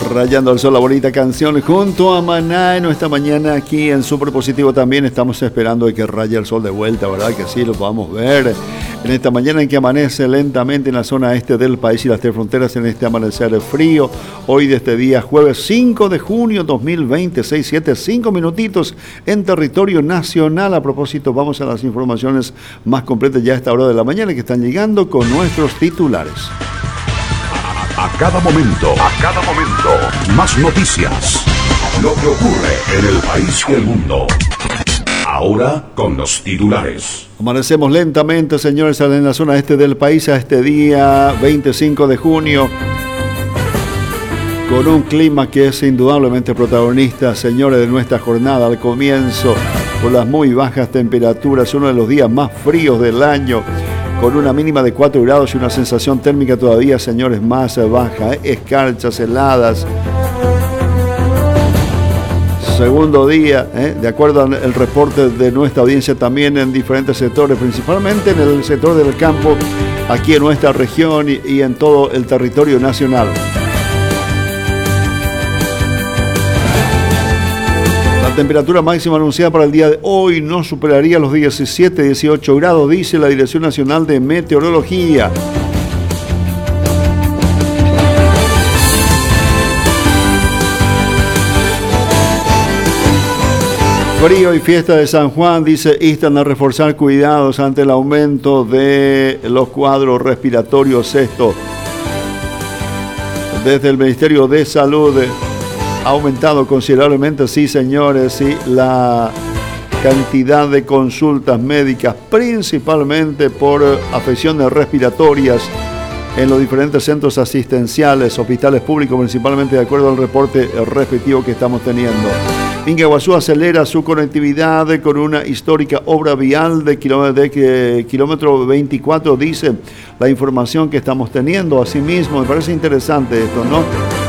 Rayando al Sol, la bonita canción junto a Maná en nuestra mañana aquí en Super Positivo. También estamos esperando de que raye el sol de vuelta, ¿verdad? Que sí, lo podamos ver en esta mañana en que amanece lentamente en la zona este del país y las tres fronteras en este amanecer frío. Hoy de este día, jueves 5 de junio 2020, 6:05 minutitos en territorio nacional. A propósito, vamos a las informaciones más completas ya a esta hora de la mañana que están llegando con nuestros titulares. A cada momento, más noticias. Lo que ocurre en el país y el mundo. Ahora con los titulares. Amanecemos lentamente, señores, en la zona este del país a este día 25 de junio. Con un clima que es indudablemente protagonista, señores, de nuestra jornada al comienzo. Con las muy bajas temperaturas, uno de los días más fríos del año. Con una mínima de 4 grados y una sensación térmica todavía, señores, más baja. Escarchas, heladas. Segundo día, de acuerdo al reporte de nuestra audiencia, también en diferentes sectores, principalmente en el sector del campo, aquí en nuestra región y en todo el territorio nacional. La temperatura máxima anunciada para el día de hoy no superaría los 17-18 grados, dice la Dirección Nacional de Meteorología. Frío y fiesta de San Juan, dice, instan a reforzar cuidados ante el aumento de los cuadros respiratorios. Esto desde el Ministerio de Salud. Ha aumentado considerablemente, sí, señores, sí, la cantidad de consultas médicas, principalmente por afecciones respiratorias en los diferentes centros asistenciales, hospitales públicos, principalmente de acuerdo al reporte respectivo que estamos teniendo. Mingaguazú acelera su conectividad con una histórica obra vial de kilómetro 24, dice la información que estamos teniendo. Asimismo, me parece interesante esto, ¿no?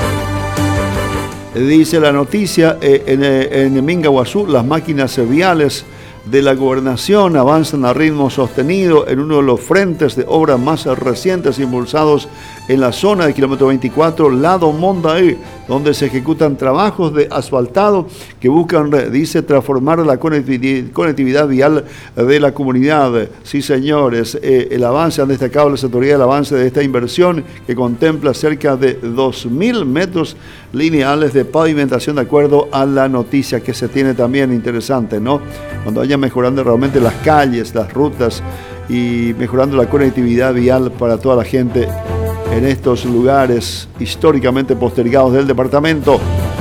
Dice la noticia, en Mingaguazú las máquinas viales de la gobernación avanzan a ritmo sostenido en uno de los frentes de obras más recientes impulsados en la zona del kilómetro 24, Lado Mondaí, donde se ejecutan trabajos de asfaltado que buscan, dice, transformar la conectividad vial de la comunidad. Sí, señores, el avance, han destacado las autoridades el avance de esta inversión que contempla cerca de 2.000 metros lineales de pavimentación, de acuerdo a la noticia que se tiene también. Interesante, ¿no? Cuando vayan mejorando realmente las calles, las rutas y mejorando la conectividad vial para toda la gente en estos lugares históricamente postergados del departamento.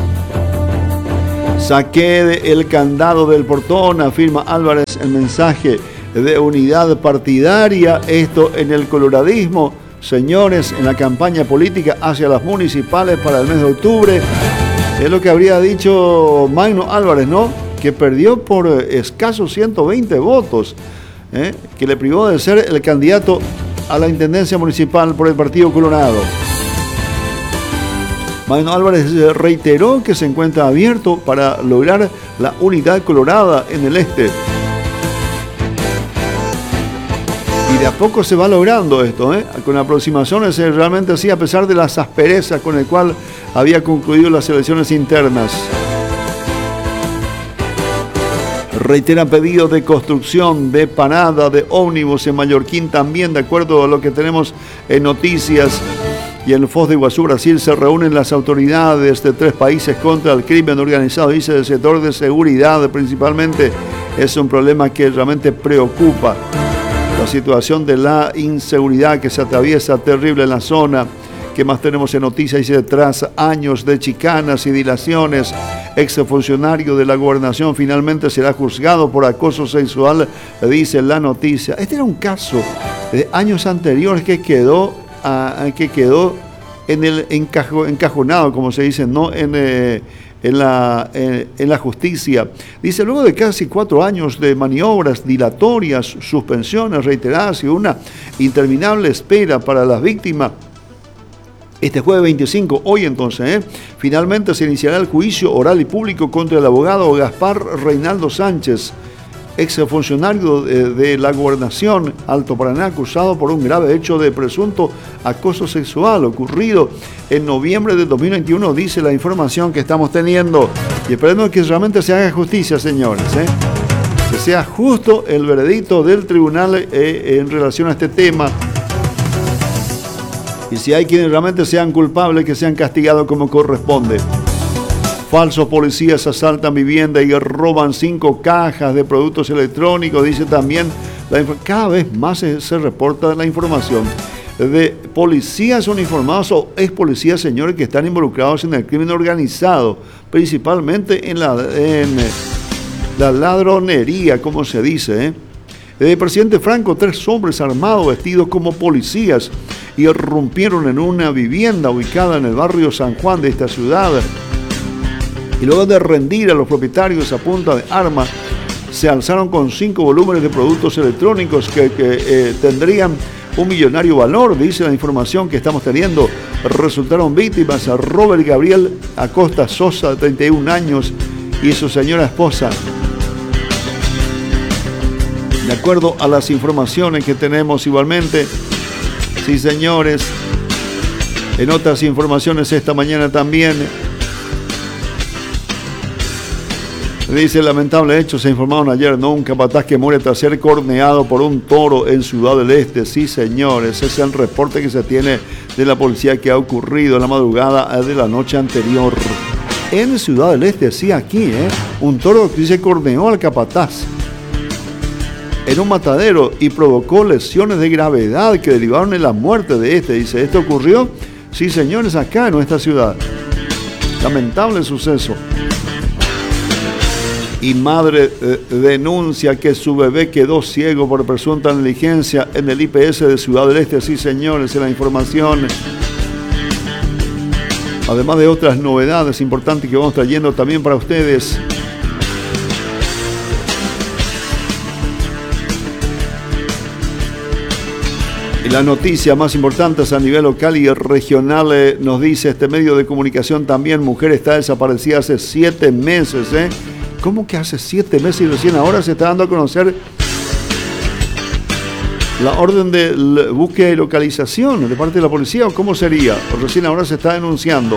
Saqué el candado del portón, afirma Álvarez en mensaje de unidad partidaria. Esto en el coloradismo, señores, en la campaña política hacia las municipales para el mes de octubre. Es lo que habría dicho Magno Álvarez, ¿no? Que perdió por escasos 120 votos, que le privó de ser el candidato a la intendencia municipal por el Partido Colorado. Magno Álvarez reiteró que se encuentra abierto para lograr la unidad colorada en el este. Y de a poco se va logrando esto, con aproximaciones realmente así, a pesar de las asperezas con el cual había concluido las elecciones internas. Reiteran pedidos de construcción de parada de ómnibus en Mallorquín también, de acuerdo a lo que tenemos en noticias. Y en Foz de Iguazú, Brasil, se reúnen las autoridades de 3 países contra el crimen organizado, dice el sector de seguridad principalmente. Es un problema que realmente preocupa. La situación de la inseguridad que se atraviesa terrible en la zona. ¿Qué más tenemos en noticias? Dice, tras años de chicanas y dilaciones, exfuncionario de la gobernación finalmente será juzgado por acoso sexual, dice la noticia. Este era un caso de años anteriores que quedó en el encajonado, como se dice, ¿no? En la justicia. Dice, luego de casi 4 años de maniobras dilatorias, suspensiones reiteradas y una interminable espera para las víctimas, este jueves 25, hoy entonces, finalmente se iniciará el juicio oral y público contra el abogado Gaspar Reinaldo Sánchez, exfuncionario de la Gobernación Alto Paraná, acusado por un grave hecho de presunto acoso sexual ocurrido en noviembre de 2021, dice la información que estamos teniendo. Y esperemos que realmente se haga justicia, señores, que sea justo el veredicto del tribunal en relación a este tema. Y si hay quienes realmente sean culpables, que sean castigados como corresponde. Falsos policías asaltan vivienda y roban 5 cajas de productos electrónicos, dice también. Cada vez más se reporta la información de policías uniformados o ex policías, señores, que están involucrados en el crimen organizado, principalmente en la ladronería, como se dice. El presidente Franco, 3 hombres armados vestidos como policías irrumpieron en una vivienda ubicada en el barrio San Juan de esta ciudad. Y luego de rendir a los propietarios a punta de armas, se alzaron con 5 volúmenes de productos electrónicos que tendrían un millonario valor, dice la información que estamos teniendo. Resultaron víctimas a Robert Gabriel Acosta Sosa, de 31 años, y su señora esposa. De acuerdo a las informaciones que tenemos igualmente, sí, señores, en otras informaciones esta mañana también, dice: lamentable hecho se informaron ayer, ¿no? Un capataz que muere tras ser corneado por un toro en Ciudad del Este. Sí, señores, ese es el reporte que se tiene de la policía que ha ocurrido en la madrugada de la noche anterior. En Ciudad del Este, sí, aquí, un toro que se corneó al capataz en un matadero y provocó lesiones de gravedad que derivaron en la muerte de este. Dice, ¿esto ocurrió? Sí, señores, acá en nuestra ciudad. Lamentable suceso. Y madre denuncia que su bebé quedó ciego por presunta negligencia en el IPS de Ciudad del Este. Sí, señores, en la información. Además de otras novedades importantes que vamos trayendo también para ustedes. Y las noticias más importantes a nivel local y regional, nos dice este medio de comunicación también: mujer está desaparecida hace 7 meses, ¿Cómo que hace 7 meses y recién ahora se está dando a conocer la orden de búsqueda y localización de parte de la policía? ¿O cómo sería? O recién ahora se está denunciando.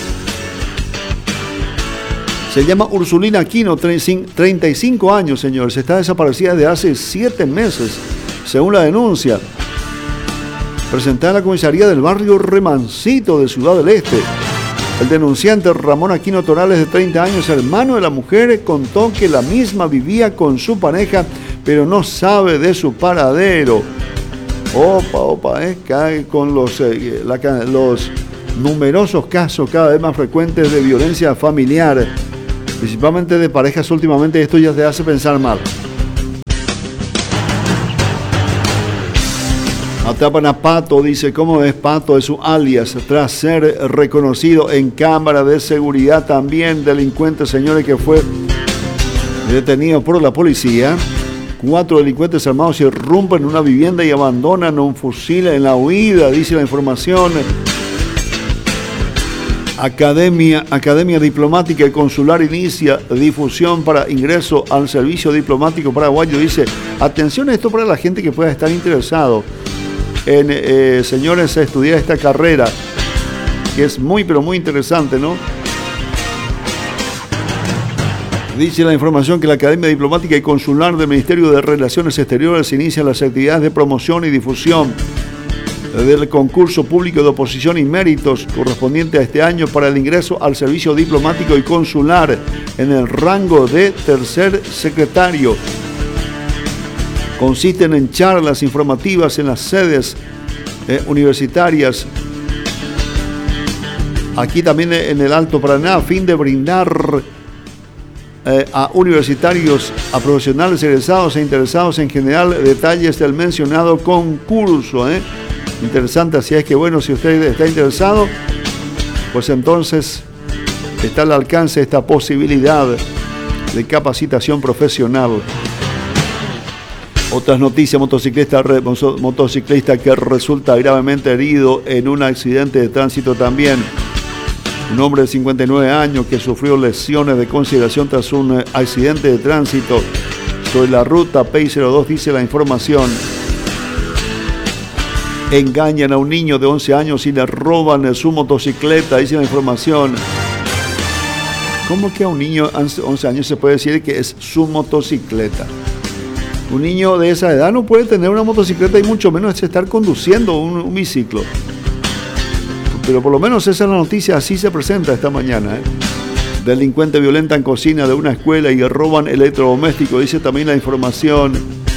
Se llama Ursulina Aquino, 35 años, señores. Está desaparecida desde hace 7 meses, según la denuncia presentada en la comisaría del barrio Remancito de Ciudad del Este. El denunciante Ramón Aquino Torales, de 30 años, hermano de la mujer, contó que la misma vivía con su pareja, pero no sabe de su paradero. Cae con los numerosos casos cada vez más frecuentes de violencia familiar, principalmente de parejas últimamente. Esto ya te hace pensar mal. Atrapan a Pato, dice. ¿Cómo es Pato? Es su alias, tras ser reconocido en cámara de seguridad. También delincuente, señores, que fue detenido por la policía. 4 delincuentes armados irrumpen en una vivienda y abandonan un fusil en la huida, dice la información. Academia Diplomática y Consular inicia difusión para ingreso al servicio diplomático paraguayo. Dice, atención a esto para la gente que pueda estar interesado en, señores, estudiar esta carrera, que es muy, pero muy interesante, ¿no? Dice la información que la Academia Diplomática y Consular del Ministerio de Relaciones Exteriores inicia las actividades de promoción y difusión del concurso público de oposición y méritos correspondiente a este año para el ingreso al servicio diplomático y consular en el rango de tercer secretario. Consisten en charlas informativas en las sedes universitarias, aquí también en el Alto Paraná, a fin de brindar a universitarios, a profesionales egresados e interesados en general detalles del mencionado concurso. Interesante, así es que bueno, si usted está interesado, pues entonces está al alcance esta posibilidad de capacitación profesional. Otras noticias: motociclista que resulta gravemente herido en un accidente de tránsito también. Un hombre de 59 años que sufrió lesiones de consideración tras un accidente de tránsito Sobre la ruta PEI 02 dice la información. Engañan a un niño de 11 años y le roban su motocicleta, dice la información. ¿Cómo que a un niño de 11 años se puede decir que es su motocicleta? Un niño de esa edad no puede tener una motocicleta y mucho menos estar conduciendo un biciclo. Pero por lo menos esa es la noticia, así se presenta esta mañana. Delincuentes violentan cocina de una escuela y roban electrodomésticos, dice también la información.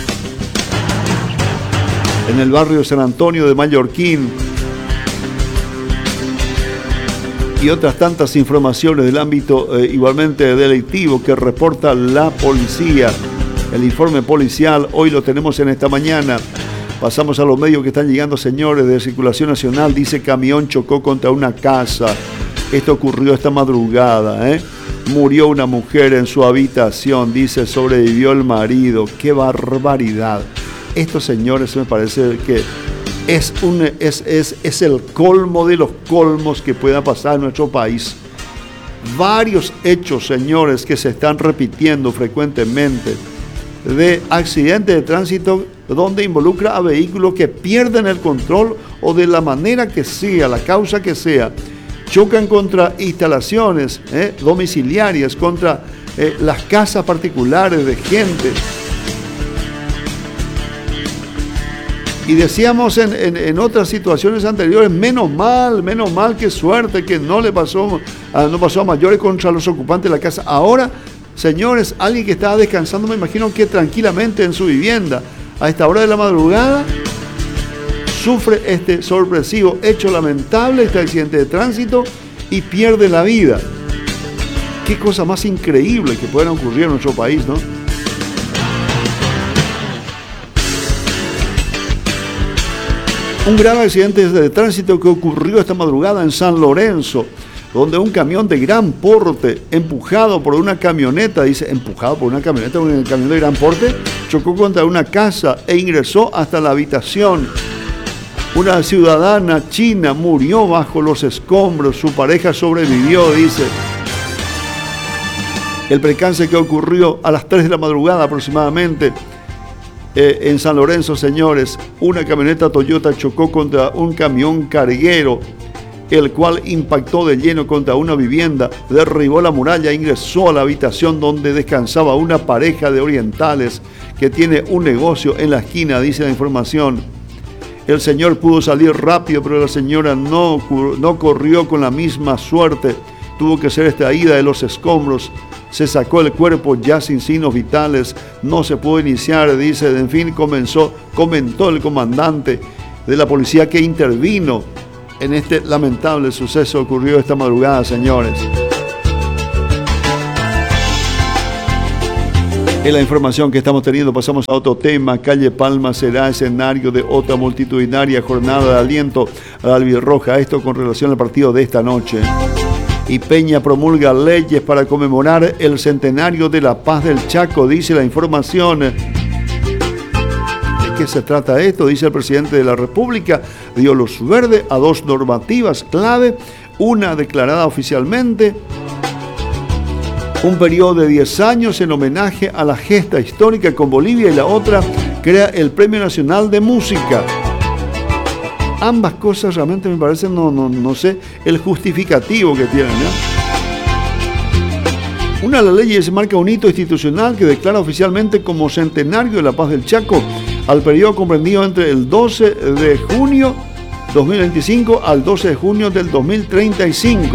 En el barrio San Antonio de Mallorquín. Y otras tantas informaciones del ámbito igualmente delictivo que reporta la policía. El informe policial hoy lo tenemos en esta mañana. Pasamos a los medios que están llegando, señores, de Circulación Nacional. Dice: camión chocó contra una casa. Esto ocurrió esta madrugada. Murió una mujer en su habitación. Dice: sobrevivió el marido. ¡Qué barbaridad! Esto, señores, me parece que es el colmo de los colmos que pueda pasar en nuestro país. Varios hechos, señores, que se están repitiendo frecuentemente de accidentes de tránsito donde involucra a vehículos que pierden el control o de la manera que sea, la causa que sea, chocan contra instalaciones domiciliarias, contra las casas particulares de gente. Y decíamos en otras situaciones anteriores, menos mal, qué suerte que no pasó a mayores contra los ocupantes de la casa. Ahora, señores, alguien que estaba descansando, me imagino que tranquilamente en su vivienda, a esta hora de la madrugada, sufre este sorpresivo hecho lamentable, este accidente de tránsito, y pierde la vida. Qué cosa más increíble que pueda ocurrir en nuestro país, ¿no? Un grave accidente de tránsito que ocurrió esta madrugada en San Lorenzo, donde un camión de gran porte, empujado por una camioneta, un camión de gran porte, chocó contra una casa e ingresó hasta la habitación. Una ciudadana china murió bajo los escombros, su pareja sobrevivió, dice. El percance que ocurrió a las 3 de la madrugada aproximadamente, en San Lorenzo, señores, una camioneta Toyota chocó contra un camión carguero, el cual impactó de lleno contra una vivienda, derribó la muralla e ingresó a la habitación donde descansaba una pareja de orientales que tiene un negocio en la esquina, dice la información. El señor pudo salir rápido, pero la señora no corrió con la misma suerte. Tuvo que ser extraída de los escombros. Se sacó el cuerpo ya sin signos vitales, no se pudo iniciar, dice, en fin, comentó el comandante de la policía que intervino en este lamentable suceso ocurrido esta madrugada, señores. En la información que estamos teniendo pasamos a otro tema. Calle Palma será escenario de otra multitudinaria jornada de aliento a la albirroja. Esto con relación al partido de esta noche. Y Peña promulga leyes para conmemorar el centenario de la paz del Chaco, dice la información. ¿De qué se trata esto? Dice el presidente de la República, dio luz verde a 2 normativas clave, una declarada oficialmente, un periodo de 10 años en homenaje a la gesta histórica con Bolivia, y la otra crea el Premio Nacional de Música. Ambas cosas realmente me parecen, no sé, el justificativo que tienen, Una de las leyes marca un hito institucional que declara oficialmente como centenario de la paz del Chaco al periodo comprendido entre el 12 de junio 2025 al 12 de junio del 2035.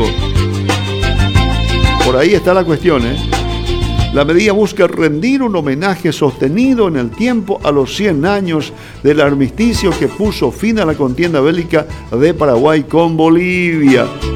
Por ahí está la cuestión, La medida busca rendir un homenaje sostenido en el tiempo a los 100 años del armisticio que puso fin a la contienda bélica de Paraguay con Bolivia.